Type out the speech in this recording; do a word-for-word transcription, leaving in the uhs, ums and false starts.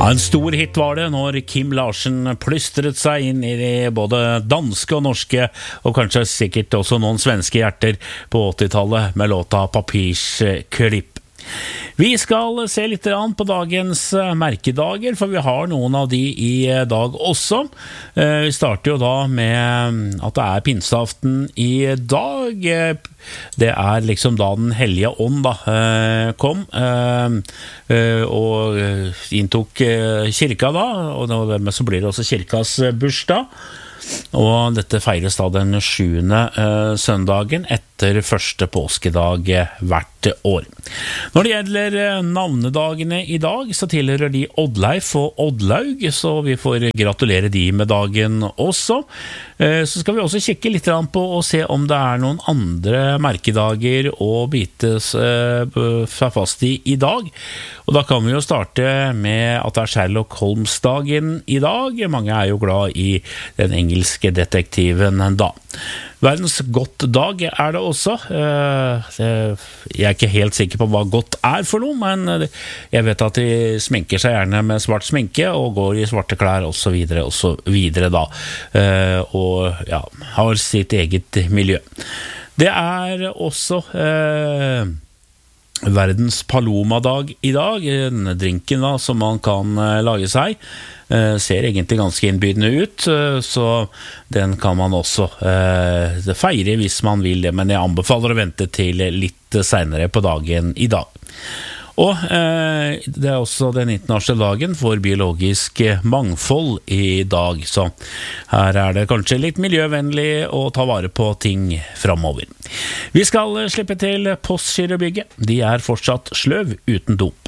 Ja, en stor hit var det når Kim Larsen plystret seg inn i de både danske og norske, og kanskje sikkert også noen svenske hjerter på åttitallet med låta Papirsklipp. Vi skal se litt på dagens merkedager, for vi har noen av de i dag også. Vi starter jo da med at det er pinseaften i dag. Det er liksom da den hellige ånd da kom og inntok kirka da, og dermed så blir det også kirkas bursdag. Og dette feires da den sjuende eh, søndagen etter første påskedag hvert år. Når det gjelder navnedagene i dag, så tilhører de Oddleif og Oddlaug, så vi får gratulere de med dagen også. Eh, så skal vi også kikke litt på og se om det er noen andre merkedager å bite seg eh, fast i i dag. Og da kan vi jo starte med at det er Sherlock Holmes-dagen i dag. Mange er jo glad i den engelske detektiven da. Verdens godt dag er det også. Jeg er ikke helt sikker på hva godt er for noe, men jeg vet at de sminker seg gjerne med svart sminke og går i svarte klær og så videre og så videre da. Og ja, har sitt eget miljø. Det er også eh, verdens Paloma-dag i dag, denne drinken da, som man kan lage seg, eh, ser egentlig ganske innbydende ut, så den kan man også eh, feire hvis man vil det, men jeg anbefaler å vente til litt senere på dagen i dag. Og eh, det er også den internasjonale dagen for biologisk mangfold i dag, så her er det kanskje litt miljøvennlig å ta vare på ting fremover. Vi skal slippe til Postgirobygget. De er fortsatt sløv uten do.